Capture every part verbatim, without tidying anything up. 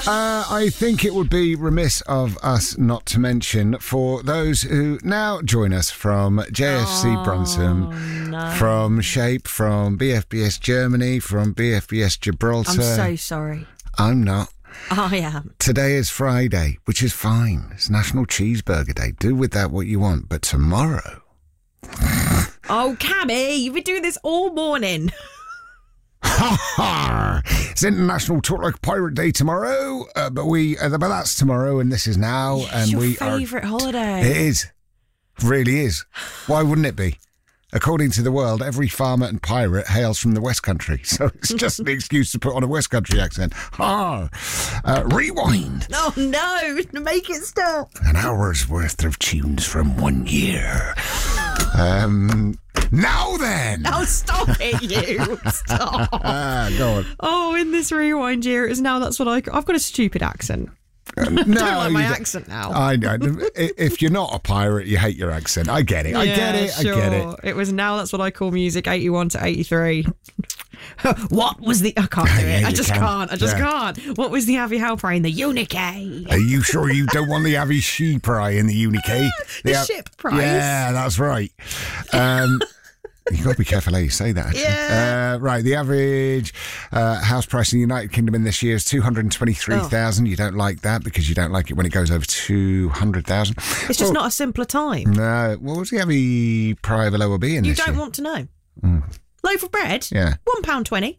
Uh, I think it would be remiss of us not to mention, for those who now join us from J F C Oh, Brunton, no. from Shape, from B F B S Germany, from B F B S Gibraltar. I'm so sorry. I'm not. I am. Today is Friday, which is fine. It's National Cheeseburger Day. Do with that what you want. But tomorrow... Oh, Cammy, you've been doing this all morning. Ha ha! It's International Talk Like a Pirate Day tomorrow, uh, but we uh, but that's tomorrow, and this is now, It's and your we favourite are. holiday. It is, really is. Why wouldn't it be? According to the world, every farmer and pirate hails from the West Country, so it's just an excuse to put on a West Country accent. Ha! Uh, rewind. Oh no! Make it stop. An hour's worth of tunes from one year. Um. Now then. Now stop it, you. Stop. Ah, go on. Oh, in this rewind year, it is now that's what I... I've got a stupid accent. Uh, no, I don't like my you don't. accent now. I know. If you're not a pirate, you hate your accent. I get it. I Yeah, get it. Sure. I get it. It was now that's what I call music, eighty-one to eighty-three. What was the... I can't do it. Yeah, I you just can. can't. I just Yeah. can't. What was the Abbey Howe parade? The Unique. Are you sure you don't want the Avi She Pry in the Unique? The Av- ship prize. Yeah, that's right. Um, you've got to be careful how you say that, actually. Yeah. Uh, right, the average uh, house price in the United Kingdom in this year is two hundred twenty-three thousand. Oh. You don't like that because you don't like it when it goes over two hundred thousand. It's just not a simpler time. No. What was the Avi Pry of a lower B in You this don't year? want to know. Mm. Loaf of bread? Yeah. one pound twenty.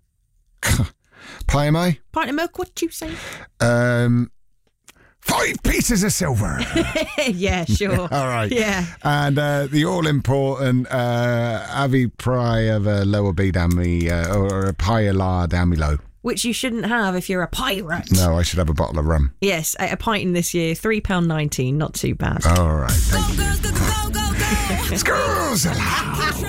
Pie am I? Pint of milk, what you say? Um, five pieces of silver. Yeah, sure. All right. Yeah. And uh, the all-important uh, Avi Pry of a lower B down me, uh, or a pie la down me low. Which you shouldn't have if you're a pirate. No, I should have a bottle of rum. Yes, a a pint in this year, three pounds nineteen, not too bad. All right. Thank Go, girls, go, go, go, go. you. Girls allowed.